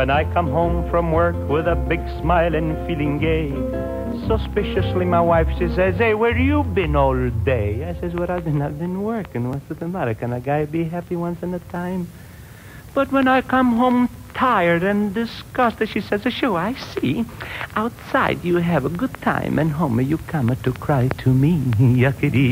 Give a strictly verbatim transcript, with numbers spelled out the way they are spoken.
When I come home from work with a big smile and feeling gay, suspiciously my wife, she says, "Hey, where you been all day?" I says, "Well, I've been, I've been working. What's the matter? Can a guy be happy once in a time?" But when I come home tired and disgusted, she says, "Sure, I see. Outside you have a good time, and home you come to cry to me." Yuckity.